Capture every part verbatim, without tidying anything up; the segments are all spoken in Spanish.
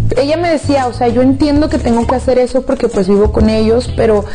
ella me decía, o sea, yo entiendo que tengo que hacer eso porque pues vivo con ellos, pero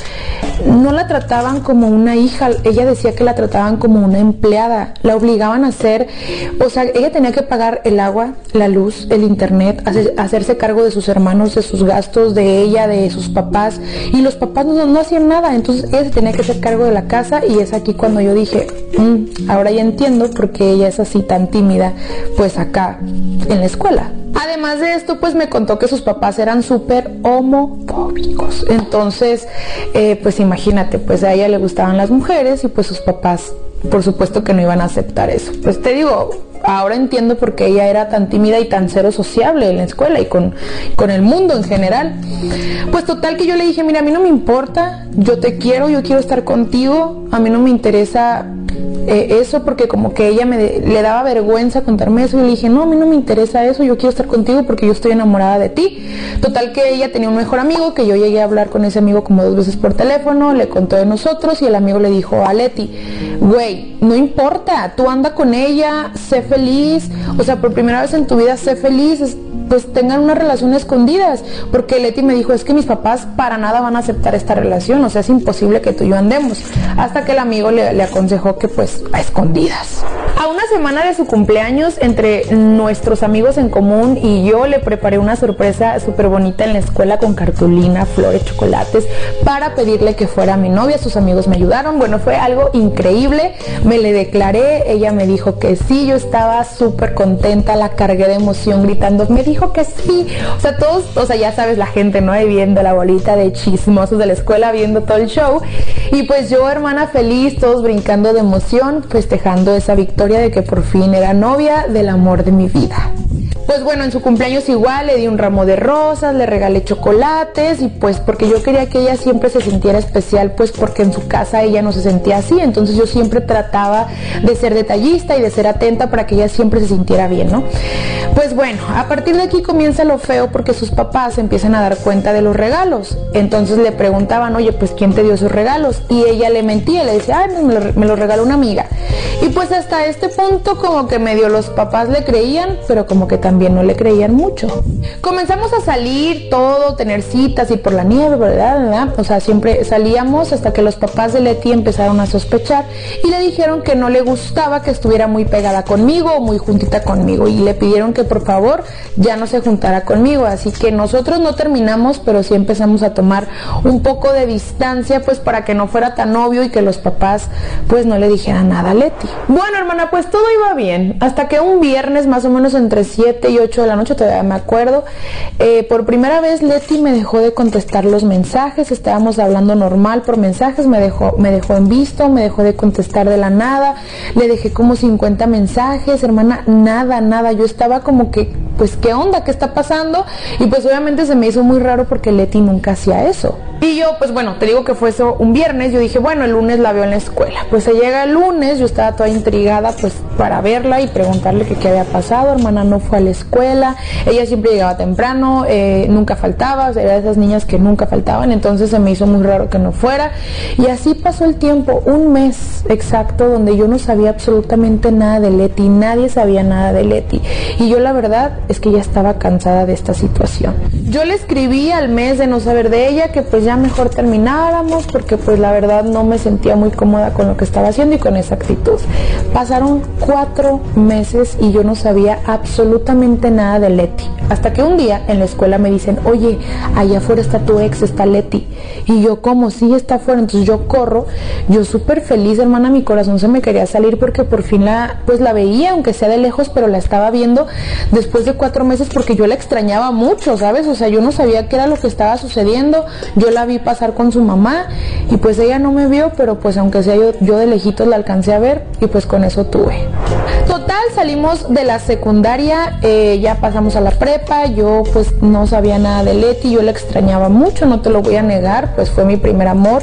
no la trataban como una hija, ella decía que la trataban como una empleada, la obligaban a hacer, o sea, ella tenía que pagar el agua, la luz, el internet, hacer, hacerse cargo de sus hermanos, de sus gastos, de ella, de sus papás, y los papás no, no hacían nada, entonces ella se tenía que hacer cargo de la casa, y es aquí cuando yo dije, mmm, ahora ya entiendo por qué ella es así tan tímida, pues acá, en la escuela. Además de esto, pues me contó que sus papás eran súper homofóbicos. Entonces, eh, pues imagínate, pues a ella le gustaban las mujeres y pues sus papás, por supuesto que no iban a aceptar eso. Pues te digo, ahora entiendo por qué ella era tan tímida y tan cero sociable en la escuela y con, con el mundo en general. Pues total que yo le dije, mira, a mí no me importa, yo te quiero, yo quiero estar contigo, a mí no me interesa eh, eso, porque como que ella me de, le daba vergüenza contarme eso, y le dije, no, a mí no me interesa eso, yo quiero estar contigo porque yo estoy enamorada de ti. Total que ella tenía un mejor amigo, que yo llegué a hablar con ese amigo como dos veces por teléfono, le contó de nosotros y el amigo le dijo a Leti, güey, no importa, tú anda con ella, sé feliz, o sea, por primera vez en tu vida sé feliz, pues tengan una relación escondidas, porque Leti me dijo, es que mis papás para nada van a aceptar esta relación, o sea, es imposible que tú y yo andemos, hasta que el amigo le, le aconsejó que pues a escondidas. A una semana de su cumpleaños, entre nuestros amigos en común y yo, le preparé una sorpresa súper bonita en la escuela con cartulina, flores, chocolates, para pedirle que fuera mi novia. Sus amigos me ayudaron, bueno, fue algo increíble, me le declaré, ella me dijo que sí, yo estaba súper contenta, la cargué de emoción gritando, me dijo que sí, o sea, todos, o sea, ya sabes, la gente, ¿no? Ahí viendo la bolita de chismosos de la escuela, viendo todo el show, y pues yo, hermana, feliz, todos brincando de emoción, festejando esa victoria de que por fin era novia del amor de mi vida. Pues bueno, en su cumpleaños igual le di un ramo de rosas, le regalé chocolates, y pues porque yo quería que ella siempre se sintiera especial, pues porque en su casa ella no se sentía así, entonces yo siempre trataba de ser detallista y de ser atenta para que ella siempre se sintiera bien, ¿no? Pues bueno, a partir de aquí comienza lo feo, porque sus papás empiezan a dar cuenta de los regalos, entonces le preguntaban, oye, pues ¿quién te dio esos regalos? Y ella le mentía, le decía, ay, me lo, me lo regaló una amiga, y pues hasta este punto como que medio los papás le creían, pero como que también no le creían mucho. Comenzamos a salir todo, tener citas y por la nieve, ¿verdad? ¿verdad? O sea, siempre salíamos hasta que los papás de Leti empezaron a sospechar y le dijeron que no le gustaba que estuviera muy pegada conmigo o muy juntita conmigo, y le pidieron que por favor ya no se juntara conmigo. Así que nosotros no terminamos, pero sí empezamos a tomar un poco de distancia, pues para que no fuera tan obvio y que los papás pues no le dijeran nada a Leti. Bueno, hermana, pues todo iba bien hasta que un viernes más o menos entre siete y ocho de la noche, todavía me acuerdo, eh, por primera vez Leti me dejó de contestar los mensajes. Estábamos hablando normal por mensajes, me dejó, me dejó en visto, me dejó de contestar de la nada, le dejé como cincuenta mensajes, hermana, nada, nada, yo estaba como que, pues ¿qué onda? ¿Qué está pasando? Y pues obviamente se me hizo muy raro porque Leti nunca hacía eso. Y yo, pues bueno, te digo que fue eso un viernes, yo dije, bueno, el lunes la veo en la escuela. Pues se llega el lunes, yo estaba toda intrigada pues para verla y preguntarle que qué había pasado. Hermana, no fue a la escuela, ella siempre llegaba temprano, eh, nunca faltaba, era de esas niñas que nunca faltaban, entonces se me hizo muy raro que no fuera. Y así pasó el tiempo, un mes exacto, donde yo no sabía absolutamente nada de Leti, nadie sabía nada de Leti. Y yo la verdad es que ya estaba cansada de esta situación. Yo le escribí al mes de no saber de ella que pues ya mejor termináramos, porque pues la verdad no me sentía muy cómoda con lo que estaba haciendo y con esa actitud. Pasaron cuatro meses y yo no sabía absolutamente nada de Leti, hasta que un día en la escuela me dicen, oye, allá afuera está tu ex, está Leti. Y yo, ¿cómo? Sí, está afuera. Entonces yo corro, yo súper feliz, hermana, mi corazón se me quería salir porque por fin la, pues la veía, aunque sea de lejos, pero la estaba viendo después de cuatro meses, porque yo la extrañaba mucho, ¿sabes? O sea, yo no sabía qué era lo que estaba sucediendo. Yo la vi pasar con su mamá y pues ella no me vio, pero pues aunque sea yo, yo de lejitos la alcancé a ver y pues con eso tuve. Total, salimos de la secundaria, eh, ya pasamos a la prepa, yo pues no sabía nada de Leti, yo la extrañaba mucho, no te lo voy a negar, pues fue mi primer amor,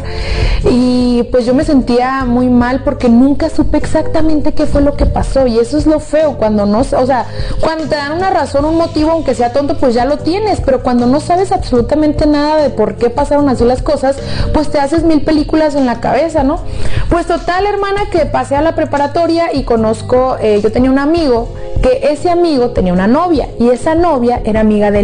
y pues yo me sentía muy mal porque nunca supe exactamente qué fue lo que pasó, y eso es lo feo, cuando no, o sea, cuando te dan una razón, un motivo, aunque sea tonto, pues ya lo tienes, pero cuando no sabes absolutamente nada de por qué pasaron así las cosas, pues te haces mil películas en la cabeza, ¿no? Pues total, hermana, que pasé a la preparatoria y conozco, eh, yo tenía un amigo, que ese amigo tenía una novia, y esa novia era amiga de